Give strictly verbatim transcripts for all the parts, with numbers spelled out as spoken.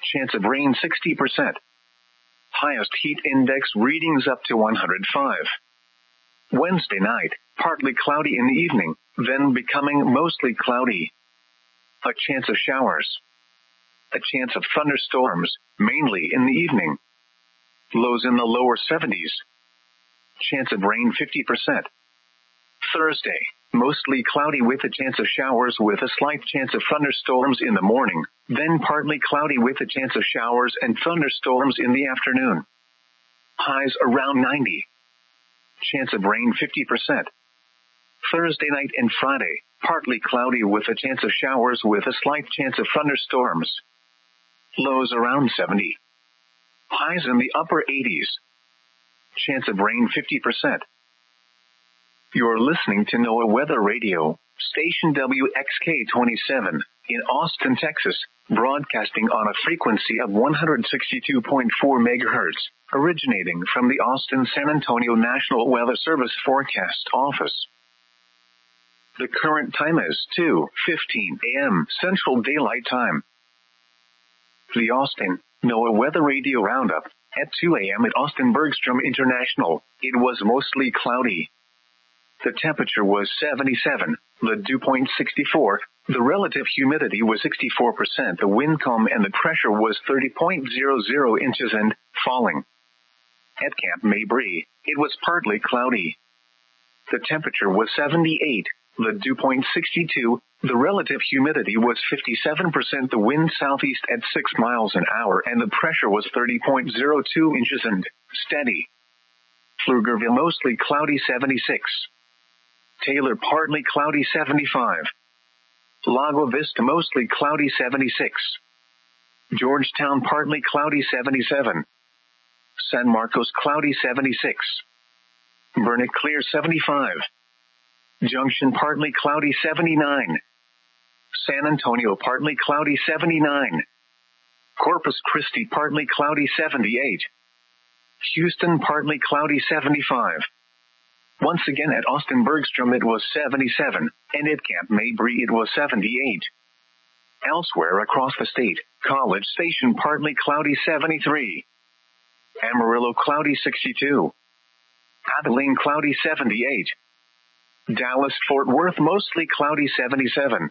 Chance of rain sixty percent. Highest heat index readings up to one hundred five. Wednesday night, partly cloudy in the evening, then becoming mostly cloudy. A chance of showers. A chance of thunderstorms, mainly in the evening. Lows in the lower seventies. Chance of rain fifty percent. Thursday, mostly cloudy with a chance of showers with a slight chance of thunderstorms in the morning, then partly cloudy with a chance of showers and thunderstorms in the afternoon. Highs around ninety. Chance of rain fifty percent. Thursday night and Friday, partly cloudy with a chance of showers with a slight chance of thunderstorms. Lows around seventy. Highs in the upper eighties. Chance of rain fifty percent. You're listening to NOAA Weather Radio, station W X K twenty-seven, in Austin, Texas, broadcasting on a frequency of one hundred sixty-two point four megahertz, originating from the Austin-San Antonio National Weather Service Forecast Office. The current time is two fifteen a.m. Central Daylight Time. The Austin NOAA Weather Radio Roundup. At two a.m. at Austin Bergstrom International, it was mostly cloudy. The temperature was seventy-seven, the dew point sixty-four, the relative humidity was sixty-four percent, the wind calm and the pressure was thirty point zero zero inches and falling. At Camp Mabry, it was partly cloudy. The temperature was seventy-eight, the dew point sixty-two, the relative humidity was fifty-seven percent, the wind southeast at six miles an hour and the pressure was thirty point zero two inches and steady. Pflugerville mostly cloudy seventy-six. Taylor partly cloudy seventy-five. Lago Vista mostly cloudy seventy-six. Georgetown partly cloudy seventy-seven. San Marcos cloudy seventy-six. Burnett clear seventy-five. Junction partly cloudy seventy-nine. San Antonio partly cloudy seventy-nine. Corpus Christi partly cloudy seventy-eight. Houston partly cloudy seventy-five. Once again at Austin Bergstrom it was seventy-seven, and at Camp Mabry it was seventy-eight. Elsewhere across the state, College Station partly cloudy seventy-three. Amarillo cloudy sixty-two. Abilene cloudy seventy-eight. Dallas-Fort Worth mostly cloudy seventy-seven.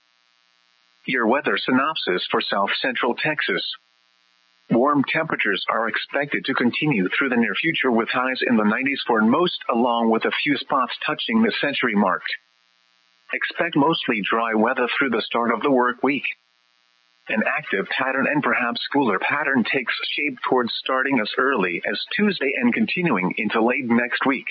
Your weather synopsis for South Central Texas. Warm temperatures are expected to continue through the near future with highs in the nineties for most, along with a few spots touching the century mark. Expect mostly dry weather through the start of the work week. An active pattern and perhaps cooler pattern takes shape towards starting as early as Tuesday and continuing into late next week.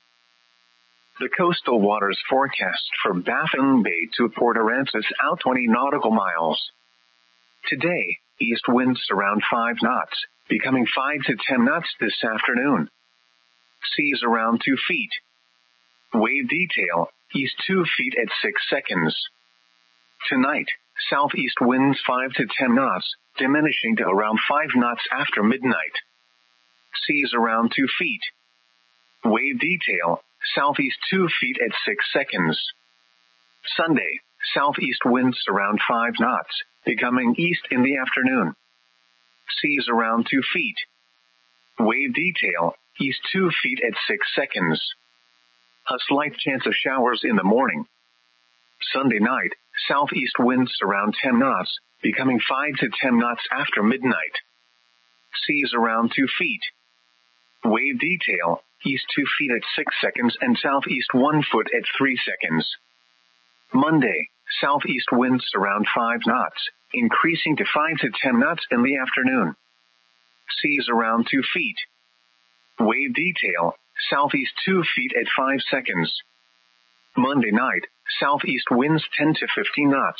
The coastal waters forecast for Baffin Bay to Port Aransas out twenty nautical miles. Today, east winds around five knots, becoming five to ten knots this afternoon. Seas around two feet. Wave detail, east two feet at six seconds. Tonight, southeast winds five to ten knots, diminishing to around five knots after midnight. Seas around two feet. Wave detail, southeast two feet at six seconds. Sunday, southeast winds around five knots, becoming east in the afternoon. Seas around two feet. Wave detail, east two feet at six seconds. A slight chance of showers in the morning. Sunday night, southeast winds around ten knots, becoming five to ten knots after midnight. Seas around two feet. Wave detail, east two feet at six seconds and southeast one foot at three seconds. Monday, southeast winds around five knots, increasing to five to ten knots in the afternoon. Seas around two feet. Wave detail, southeast two feet at five seconds. Monday night, southeast winds ten to fifteen knots.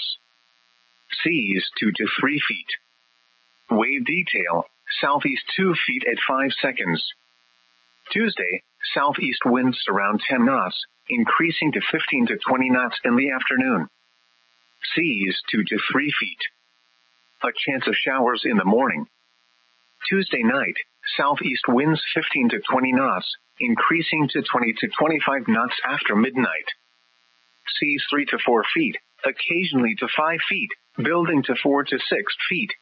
Seas two to three feet. Wave detail, southeast two feet at five seconds. Tuesday, southeast winds around ten knots, increasing to fifteen to twenty knots in the afternoon. Seas two to three feet. A chance of showers in the morning. Tuesday night, southeast winds fifteen to twenty knots, increasing to twenty to twenty-five knots after midnight. Seas three to four feet, occasionally to five feet, building to four to six feet,